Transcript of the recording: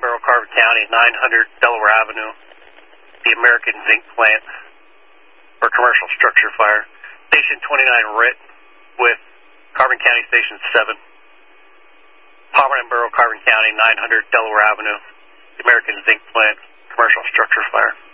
Barrel, Carbon County, 900 Delaware Avenue, the American Zinc Plant, for commercial structure fire. Station 29 RIT with Carbon County Station 7. Palmer and Barrel, Carbon County, 900 Delaware Avenue, the American Zinc Plant, commercial structure fire.